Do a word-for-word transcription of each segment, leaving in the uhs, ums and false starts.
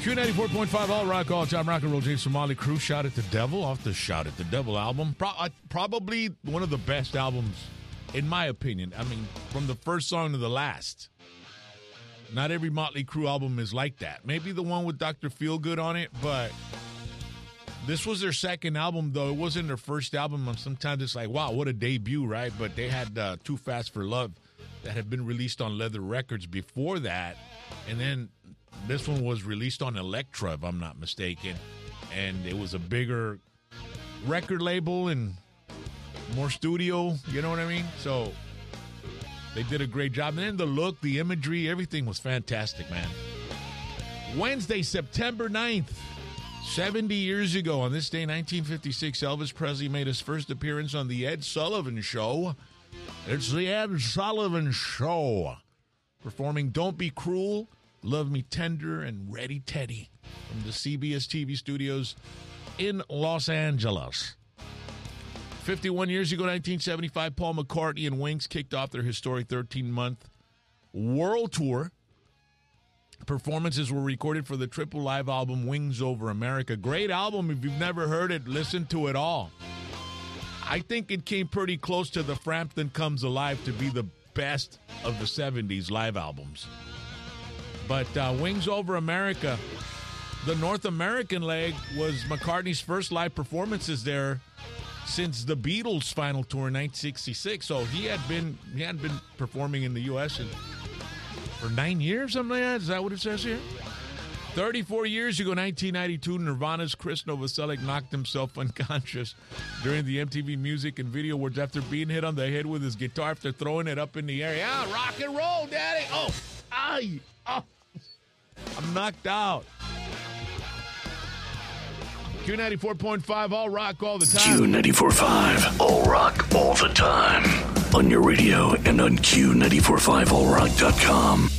Q ninety-four point five All Rock, All Time Rock and Roll. James Somali Crew, Shout at the Devil, off the Shout at the Devil album. Pro- uh, probably one of the best albums, in my opinion. I mean, from the first song to the last. Not every Motley Crue album is like that. Maybe the one with Doctor Feelgood on it, but this was their second album, though. It wasn't their first album. Sometimes it's like, wow, what a debut, right? But they had uh, Too Fast for Love that had been released on Leather Records before that. And then this one was released on Elektra, if I'm not mistaken. And it was a bigger record label and more studio, you know what I mean? So they did a great job. And then the look, the imagery, everything was fantastic, man. Wednesday, September ninth, seventy years ago, on this day, nineteen fifty-six, Elvis Presley made his first appearance on The Ed Sullivan Show. It's The Ed Sullivan Show. Performing Don't Be Cruel, Love Me Tender, and Ready Teddy from the C B S T V studios in Los Angeles. fifty-one years ago, nineteen seventy-five, Paul McCartney and Wings kicked off their historic thirteen-month world tour. Performances were recorded for the triple live album Wings Over America. Great album. If you've never heard it, listen to it all. I think it came pretty close to the Frampton Comes Alive to be the best of the seventies live albums. But uh, Wings Over America, the North American leg, was McCartney's first live performances there since the Beatles' final tour in nineteen sixty-six. So he had been he had been performing in the U S and for nine years, something like that. Is that what it says here? thirty-four years ago, nineteen ninety-two, Nirvana's Chris Novoselic knocked himself unconscious during the M T V Music and Video Awards after being hit on the head with his guitar after throwing it up in the air. Yeah, rock and roll, daddy. Oh, ay, oh. I'm knocked out. Q ninety-four point five, all rock all the time. Q ninety-four point five, all rock all the time. On your radio and on Q nine four five all rock dot com.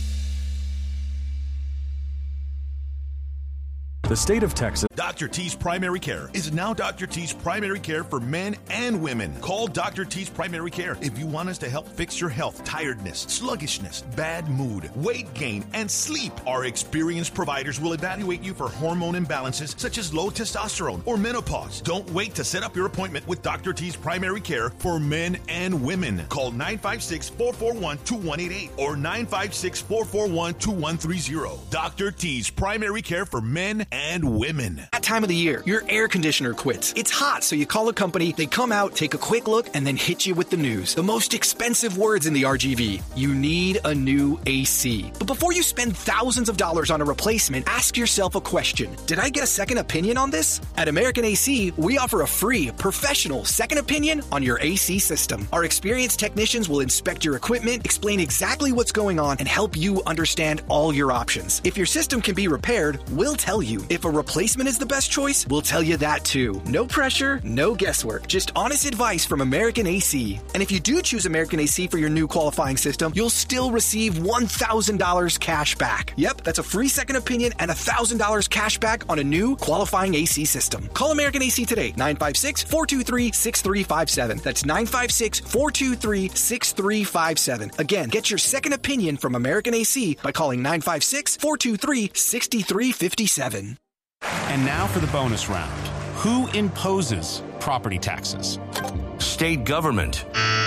The state of Texas. Doctor T's Primary Care is now Doctor T's Primary Care for men and women. Call Doctor T's Primary Care if you want us to help fix your health, tiredness, sluggishness, bad mood, weight gain, and sleep. Our experienced providers will evaluate you for hormone imbalances such as low testosterone or menopause. Don't wait to set up your appointment with Doctor T's Primary Care for men and women. Call nine five six, four four one, two one eight eight or nine five six, four four one, two one three zero. Doctor T's Primary Care for men and women. That time of the year, your air conditioner quits. It's hot, so you call a company, they come out, take a quick look, and then hit you with the news. The most expensive words in the R G V. You need a new A C. But before you spend thousands of dollars on a replacement, ask yourself a question. Did I get a second opinion on this? At American A C, we offer a free, professional second opinion on your A C system. Our experienced technicians will inspect your equipment, explain exactly what's going on, and help you understand all your options. If your system can be repaired, we'll tell you. If a replacement is the best choice, we'll tell you that too. No pressure, no guesswork, just honest advice from American A C. And if you do choose American A C for your new qualifying system, you'll still receive one thousand dollars cash back. Yep, that's a free second opinion and one thousand dollars cash back on a new qualifying A C system. Call American A C today, nine five six, four two three, six three five seven. That's nine five six, four two three, six three five seven. Again, get your second opinion from American A C by calling nine five six, four two three, six three five seven. And now for the bonus round. Who imposes property taxes? State government.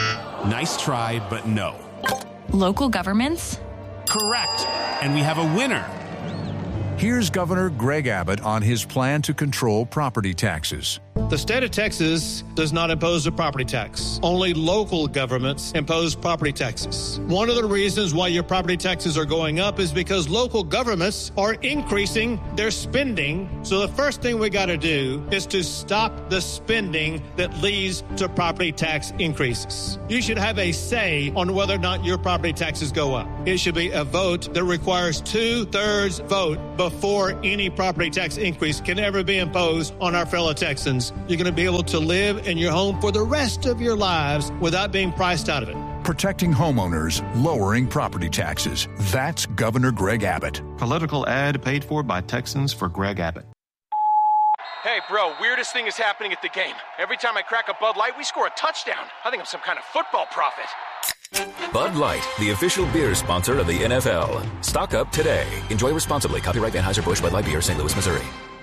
Nice try, but no. Local governments? Correct. And we have a winner. Here's Governor Greg Abbott on his plan to control property taxes. The state of Texas does not impose a property tax. Only local governments impose property taxes. One of the reasons why your property taxes are going up is because local governments are increasing their spending. So the first thing we got to do is to stop the spending that leads to property tax increases. You should have a say on whether or not your property taxes go up. It should be a vote that requires two-thirds vote before any property tax increase can ever be imposed on our fellow Texans. You're going to be able to live in your home for the rest of your lives without being priced out of it. Protecting homeowners, lowering property taxes. That's Governor Greg Abbott. Political ad paid for by Texans for Greg Abbott. Hey, Hey, bro, weirdest thing is happening at the game. Every time I crack a Bud Light, we score a touchdown. I think I'm some kind of football prophet. Bud Light, the official beer sponsor of the N F L. Stock up today. Enjoy responsibly. Copyright Anheuser-Busch Bud Light Beer, Saint Louis, Missouri.